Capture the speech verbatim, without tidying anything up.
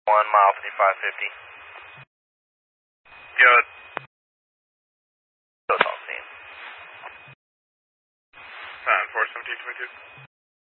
One mile fifty-five fifty. Good. Go talk team. Sign four seventeen twenty-two.